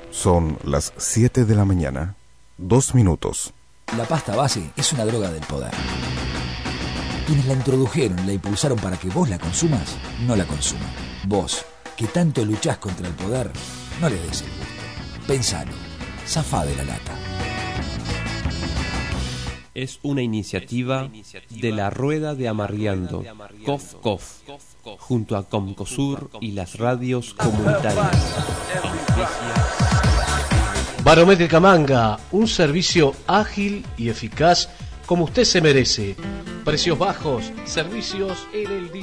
Son las 7 de la mañana, 2 minutos. La pasta base es una droga del poder. Quienes la introdujeron y la impulsaron para que vos la consumas, no la consuman. Vos, que tanto luchás contra el poder, no le des el gusto. Pensalo. Zafá de la lata. Es una iniciativa de la Rueda de Amargueando, Cof Cof, junto a Comcosur y las radios comunitarias. Barométrica Manga, un servicio ágil y eficaz como usted se merece. Precios bajos, servicios en el día.